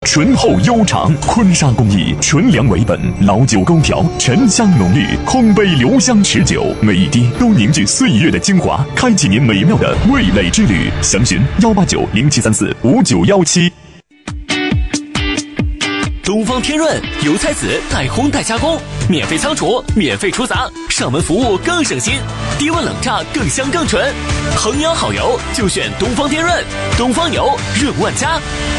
醇厚悠长，坤沙工艺，纯粮为本，老酒勾调，沉香浓郁，空杯留香持久，每一滴都凝聚岁月的精华，开启您美妙的味蕾之旅。详询18907345917。 东方天润油菜籽带烘带加工，免费仓储，免费出杂，上门服务更省心，低温冷榨更香更纯。衡阳好油就选东方天润，东方油润万家。